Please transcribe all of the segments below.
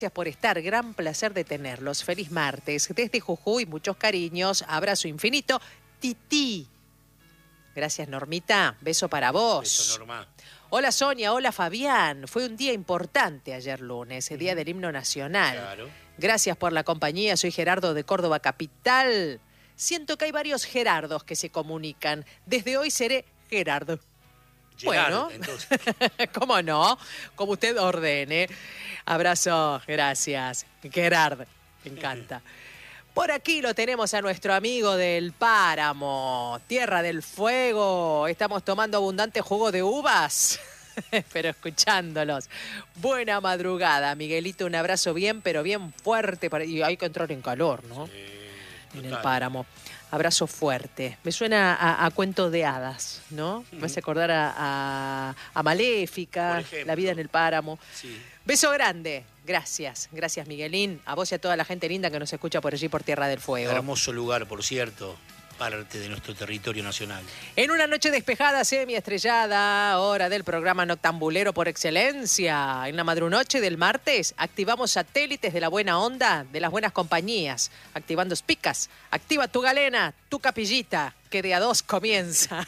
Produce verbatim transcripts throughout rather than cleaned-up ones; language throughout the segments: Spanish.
Gracias por estar, gran placer de tenerlos. Feliz martes. Desde Jujuy, muchos cariños, abrazo infinito. Tití. Gracias, Normita. Beso para vos. Beso, Norma. Hola, Sonia. Hola, Fabián. Fue un día importante ayer lunes, el día del himno nacional. Claro. Gracias por la compañía. Soy Gerardo de Córdoba Capital. Siento que hay varios Gerardos que se comunican. Desde hoy seré Gerardo. Gerardo, Bueno, entonces. ¿cómo no? Como usted ordene. Abrazo, gracias. Gerard, me encanta. Por aquí lo tenemos a nuestro amigo del Páramo, Tierra del Fuego. Estamos tomando abundante jugo de uvas, pero escuchándolos. Buena madrugada, Miguelito. Un abrazo bien, pero bien fuerte. Para... Y hay que entrar en calor, ¿no? Sí, En total. el Páramo. Abrazo fuerte. Me suena a, a cuento de hadas, ¿no? Me hace acordar a, a, a Maléfica, Por ejemplo. La vida en el Páramo. Sí. Beso grande. Gracias. Gracias, Miguelín. A vos y a toda la gente linda que nos escucha por allí, por Tierra del Fuego. Hermoso lugar, por cierto, parte de nuestro territorio nacional. En una noche despejada, semiestrellada, hora del programa noctambulero por excelencia. En la madrunoche del martes, activamos satélites de la buena onda, de las buenas compañías. Activando spicas. Activa tu galena, tu capillita, que de a dos comienza.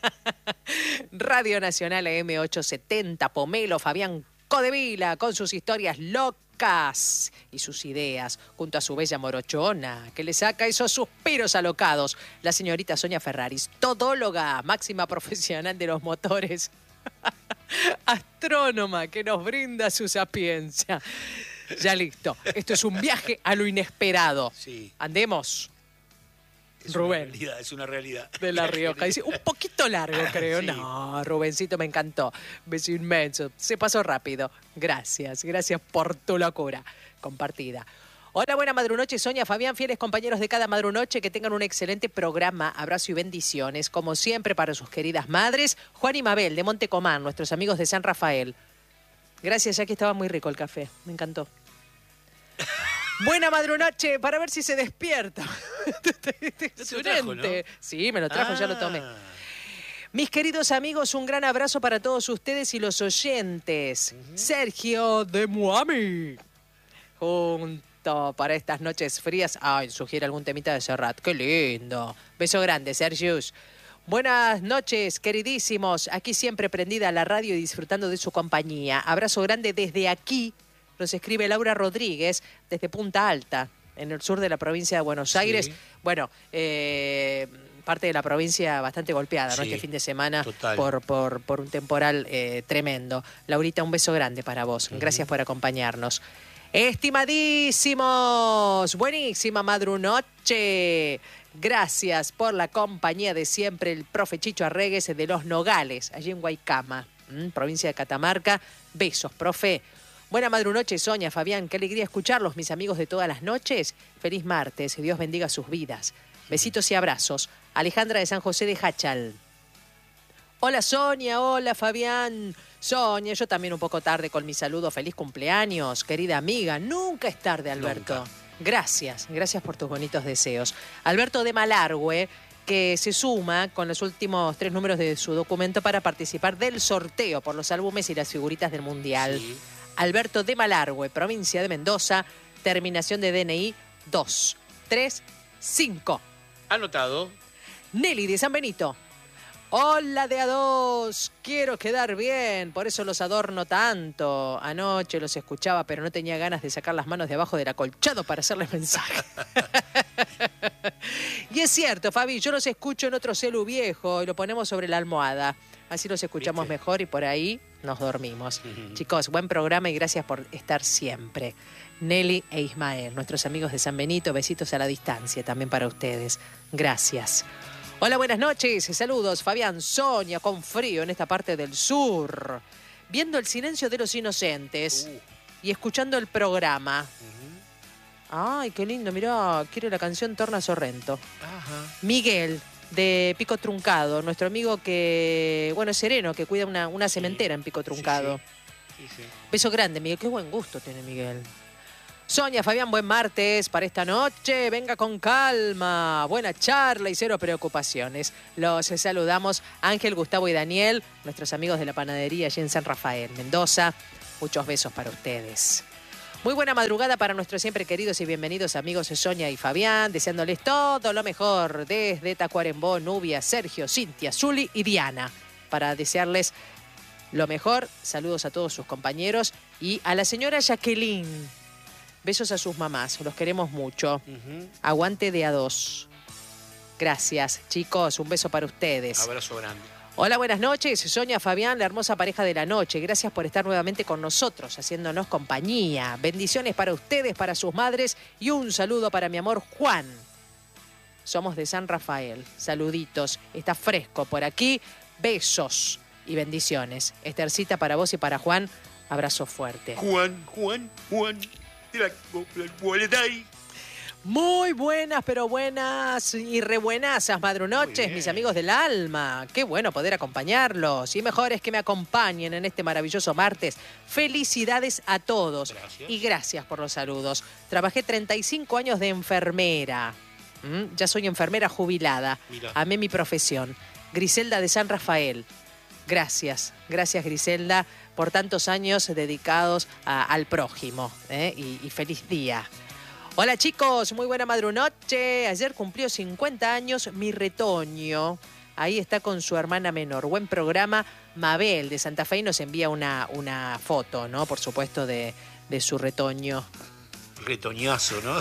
Radio Nacional M ochocientos setenta, Pomelo, Fabián Codevila, con sus historias locas y sus ideas, junto a su bella morochona, que le saca esos suspiros alocados, la señorita Sonia Ferraris, todóloga, máxima profesional de los motores, astrónoma, que nos brinda su sapiencia. Ya listo, esto es un viaje a lo inesperado. Sí. Andemos. Es Rubén. Una realidad, es una realidad. De La Rioja. Dice, un poquito largo, creo. Sí. No, Rubencito, me encantó. Beso inmenso. Se pasó rápido. Gracias. Gracias por tu locura compartida. Hola, buena madrunoche, Sonia, Fabián, fieles compañeros de cada madrunoche. Que tengan un excelente programa. Abrazo y bendiciones. Como siempre, para sus queridas madres, Juan y Mabel, de Montecomán, nuestros amigos de San Rafael. Gracias, ya que estaba muy rico el café. Me encantó. Buena madrunoche, para ver si se despierta. ¿No te lo trajo, no? Sí, me lo trajo, Ah. ya lo tomé. Mis queridos amigos, un gran abrazo para todos ustedes y los oyentes. Uh-huh. Sergio de Muami. Junto para estas noches frías. Ay, sugiere algún temita de Serrat. Qué lindo. Beso grande, Sergius. Buenas noches, queridísimos. Aquí siempre prendida a la radio y disfrutando de su compañía. Abrazo grande desde aquí. Nos escribe Laura Rodríguez desde Punta Alta, en el sur de la provincia de Buenos Aires. Sí. Bueno, eh, parte de la provincia bastante golpeada, ¿no? Sí, Este fin de semana total. por, por, por un temporal eh, tremendo. Laurita, un beso grande para vos. Uh-huh. Gracias por acompañarnos. Estimadísimos, buenísima madrunoche. Gracias por la compañía de siempre, el profe Chicho Arregues de Los Nogales, allí en Guaycama, ¿m? Provincia de Catamarca. Besos, profe. Buena madrunoche, Sonia, Fabián. Qué alegría escucharlos, mis amigos de todas las noches. Feliz martes. Dios bendiga sus vidas. Besitos y abrazos. Alejandra de San José de Hachal. Hola, Sonia. Hola, Fabián. Sonia, yo también un poco tarde con mi saludo. Feliz cumpleaños, querida amiga. Nunca es tarde, Alberto. Nunca. Gracias. Gracias por tus bonitos deseos. Alberto de Malargüe, que se suma con los últimos tres números de su documento para participar del sorteo por los álbumes y las figuritas del Mundial. Sí. Alberto de Malargüe, provincia de Mendoza, terminación de D N I dos tres cinco. Anotado. Nelly de San Benito. Hola de a dos, quiero quedar bien, por eso los adorno tanto. Anoche los escuchaba, pero no tenía ganas de sacar las manos de abajo del acolchado para hacerles mensaje. Y es cierto, Fabi, yo los escucho en otro celu viejo y lo ponemos sobre la almohada. Así los escuchamos ¿Viste? mejor y por ahí nos dormimos. Uh-huh. Chicos, buen programa y gracias por estar siempre. Nelly e Ismael, nuestros amigos de San Benito, besitos a la distancia también para ustedes. Gracias. Hola, buenas noches. Saludos, Fabián, Sonia, con frío en esta parte del sur. Viendo El silencio de los inocentes Uh. y escuchando el programa. Uh-huh. Ay, qué lindo, mirá, quiero la canción Torna Sorrento. Ajá. Miguel, de Pico Truncado, nuestro amigo que, bueno, es sereno, que cuida una, una cementera en Pico Truncado. Sí, sí. Sí, sí. Beso grande, Miguel, qué buen gusto tiene Miguel. Sonia, Fabián, buen martes para esta noche. Venga con calma, buena charla y cero preocupaciones. Los saludamos Ángel, Gustavo y Daniel, nuestros amigos de la panadería allí en San Rafael, Mendoza. Muchos besos para ustedes. Muy buena madrugada para nuestros siempre queridos y bienvenidos amigos Sonia y Fabián, deseándoles todo lo mejor desde Tacuarembó, Nubia, Sergio, Cintia, Zuli y Diana. Para desearles lo mejor, saludos a todos sus compañeros y a la señora Jacqueline. Besos a sus mamás, los queremos mucho. Uh-huh. Aguante de a dos. Gracias, chicos, un beso para ustedes. Abrazo grande. Hola, buenas noches. Sonia, Fabián, la hermosa pareja de la noche. Gracias por estar nuevamente con nosotros, haciéndonos compañía. Bendiciones para ustedes, para sus madres y un saludo para mi amor Juan. Somos de San Rafael. Saluditos. Está fresco por aquí. Besos y bendiciones. Estercita para vos y para Juan. Abrazo fuerte. Juan, Juan, Juan. Muy buenas, pero buenas y re buenasas madrunoches, mis amigos del alma. Qué bueno poder acompañarlos. Y mejor es que me acompañen en este maravilloso martes. Felicidades a todos. Gracias. Y gracias por los saludos. Trabajé treinta y cinco años de enfermera. ¿Mm? Ya soy enfermera jubilada. Mirá. Amé mi profesión. Griselda de San Rafael. Gracias, gracias Griselda por tantos años dedicados a, al prójimo. ¿eh? Y, y feliz día. Hola chicos, muy buena madrunoche. Ayer cumplió cincuenta años mi retoño. Ahí está con su hermana menor. Buen programa. Mabel de Santa Fe y nos envía una, una foto, ¿no? Por supuesto, de, de su retoño. Retoñazo, ¿no?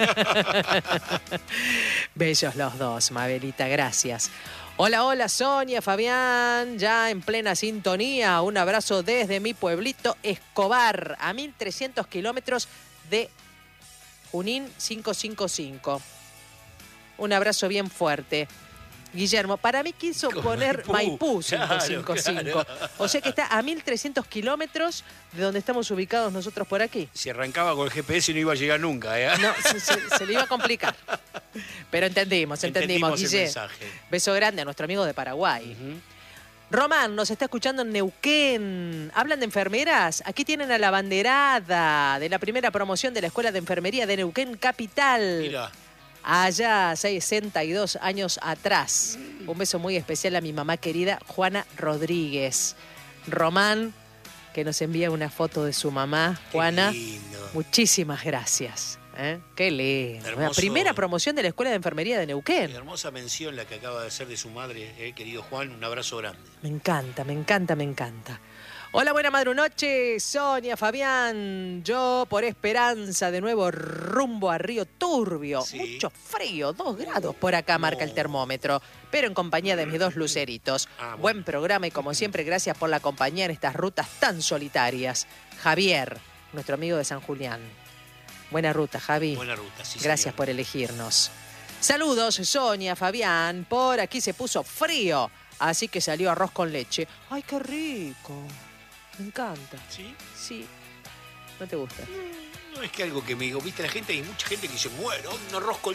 Bellos los dos, Mabelita, gracias. Hola, hola Sonia, Fabián, ya en plena sintonía. Un abrazo desde mi pueblito Escobar, a mil trescientos kilómetros de Junín quinientos cincuenta y cinco. Un abrazo bien fuerte. Guillermo, para mí quiso Con poner Maipú, Maipú quinientos cincuenta y cinco. Claro, claro. O sea que está a mil trescientos kilómetros de donde estamos ubicados nosotros por aquí. Si arrancaba con el G P S no iba a llegar nunca, ¿eh? No, se, se, se le iba a complicar. Pero entendimos, entendimos, entendimos Guille. el mensaje. Beso grande a nuestro amigo de Paraguay. Uh-huh. Román nos está escuchando en Neuquén. ¿Hablan de enfermeras? Aquí tienen a la banderada de la primera promoción de la Escuela de Enfermería de Neuquén Capital. Mira. Allá, sesenta y dos años atrás. Un beso muy especial a mi mamá querida, Juana Rodríguez. Román, que nos envía una foto de su mamá, Juana. Qué lindo. Muchísimas gracias. ¿eh? Qué lindo. Hermoso. La primera promoción de la Escuela de Enfermería de Neuquén. Qué hermosa mención la que acaba de hacer de su madre, eh, querido Juan. Un abrazo grande. Me encanta, me encanta, me encanta. Hola, buena madrunoche, Sonia, Fabián. Yo por Esperanza, de nuevo rumbo a Río Turbio. Sí. Mucho frío, dos grados por acá marca No. el termómetro. Pero en compañía de mis dos luceritos. Ah, bueno. Buen programa y como siempre, gracias por la compañía en estas rutas tan solitarias. Javier, nuestro amigo de San Julián. Buena ruta, Javi. Buena ruta, sí. Gracias señor. por elegirnos. Saludos, Sonia, Fabián. Por aquí se puso frío, así que salió arroz con leche. ¡Ay, qué rico! Me encanta. ¿Sí? Sí. ¿No te gusta? No, no es que algo que me digo, viste, la gente, hay mucha gente que dice, bueno, un arroz con...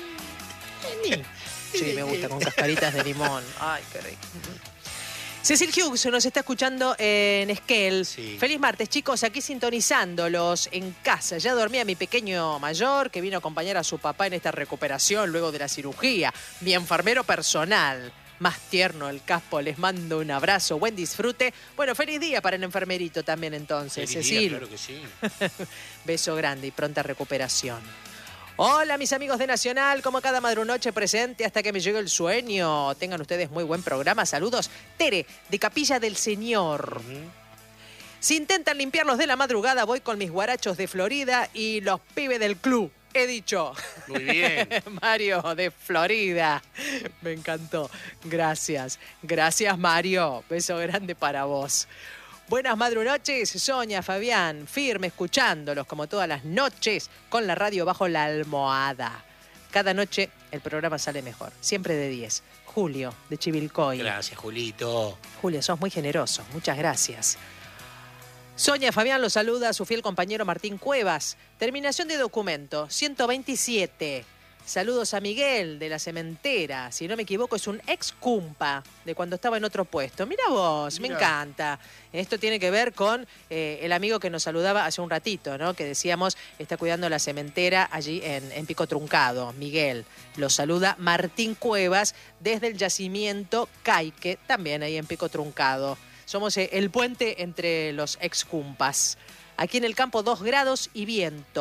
Sí, me gusta, con cascaritas de limón. Ay, qué rico. Cecil Hughes nos está escuchando en Esquel. Sí. Feliz martes, chicos, aquí sintonizándolos en casa. Ya dormía mi pequeño mayor, que vino a acompañar a su papá en esta recuperación luego de la cirugía. Mi enfermero personal. Más tierno el caspo, les mando un abrazo, buen disfrute. Bueno, feliz día para el enfermerito también entonces, Feliz Cecil. día, claro que sí. Beso grande y pronta recuperación. Hola mis amigos de Nacional, como cada madrunoche presente hasta que me llegue el sueño. Tengan ustedes muy buen programa. Saludos, Tere, de Capilla del Señor. Uh-huh. Si intentan limpiarlos de la madrugada, voy con mis guarachos de Florida y los pibes del club. He dicho. Muy bien. Mario de Florida. Me encantó. Gracias. Gracias, Mario. Beso grande para vos. Buenas madrunoches, Sonia, Fabián. Firme escuchándolos como todas las noches con la radio bajo la almohada. Cada noche el programa sale mejor. Siempre de diez. Julio, de Chivilcoy. Gracias, Julito. Julio, sos muy generoso. Muchas gracias. Sonia Fabián lo saluda a su fiel compañero Martín Cuevas. Terminación de documento, ciento veintisiete. Saludos a Miguel de la Cementera. Si no me equivoco, es un ex cumpa de cuando estaba en otro puesto. Mira vos, Mirá. me encanta. Esto tiene que ver con eh, el amigo que nos saludaba hace un ratito, ¿no? Que decíamos, está cuidando la cementera allí en, en Pico Truncado. Miguel, lo saluda Martín Cuevas desde el yacimiento Caique, también ahí en Pico Truncado. Somos eh, el puente entre los ex cumpas. Aquí en el campo dos grados y viento.